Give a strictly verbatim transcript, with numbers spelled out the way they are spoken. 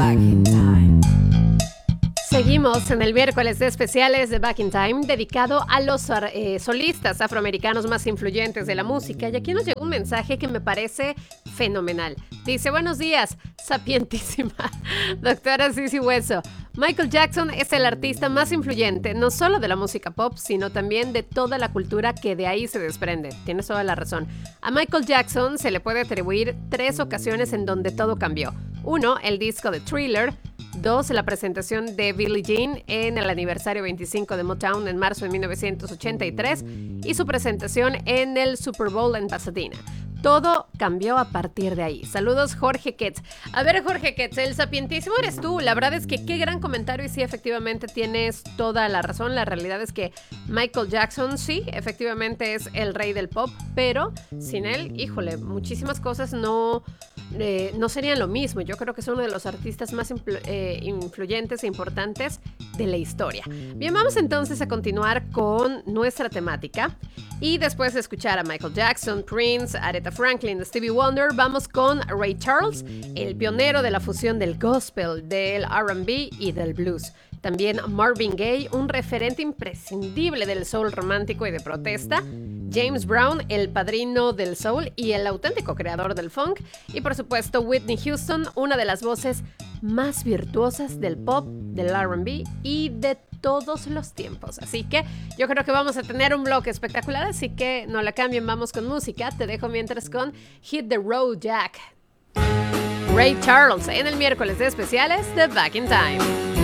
Back in Time. Seguimos en el miércoles de especiales de Back in Time, dedicado a los eh, solistas afroamericanos más influyentes de la música. Y aquí nos llegó un mensaje que me parece fenomenal. Dice: buenos días, sapientísima doctora Sisi Hueso. Michael Jackson es el artista más influyente, no solo de la música pop, sino también de toda la cultura que de ahí se desprende. Tienes toda la razón. A Michael Jackson se le puede atribuir tres ocasiones en donde todo cambió. Uno, el disco de Thriller. Dos, la presentación de Billie Jean en el aniversario veinticinco de Motown en marzo de mil novecientos ochenta y tres y su presentación en el Super Bowl en Pasadena. Todo cambió a partir de ahí. Saludos, Jorge Ketz. A ver, Jorge Ketz, el sapientísimo eres tú. La verdad es que qué gran comentario y sí, efectivamente tienes toda la razón. La realidad es que Michael Jackson, sí, efectivamente es el rey del pop, pero sin él, híjole, muchísimas cosas no, eh, no serían lo mismo. Yo creo que es uno de los artistas más influ- eh, influyentes e importantes de la historia. Bien, vamos entonces a continuar con nuestra temática. Y después de escuchar a Michael Jackson, Prince, Aretha Franklin, Stevie Wonder, vamos con Ray Charles, el pionero de la fusión del gospel, del R and B y del blues. También Marvin Gaye, un referente imprescindible del soul romántico y de protesta. James Brown, el padrino del soul y el auténtico creador del funk. Y por supuesto Whitney Houston, una de las voces más virtuosas del pop, del R and B y de todos los tiempos. Así que yo creo que vamos a tener un bloque espectacular, así que no la cambien, vamos con música. Te dejo mientras con Hit the Road Jack. Ray Charles en el miércoles de especiales de Back in Time.